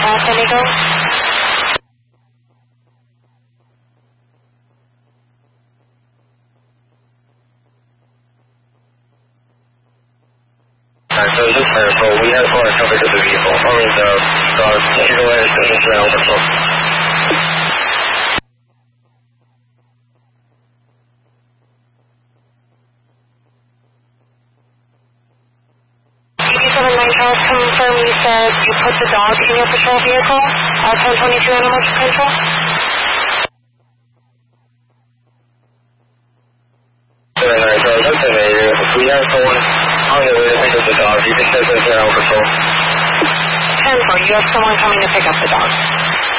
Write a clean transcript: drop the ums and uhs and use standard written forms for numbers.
Pass, Indigo. So this is Firefall. We have far coverage of the vehicle. Only the dog. She's away as soon as we're overflow. Confirm you said you put the dog in your patrol vehicle, 1022 Animal Control? If we have someone on the way to pick up the dog, you can send us to Animal Patrol. 10-4, you have someone coming to pick up the dog.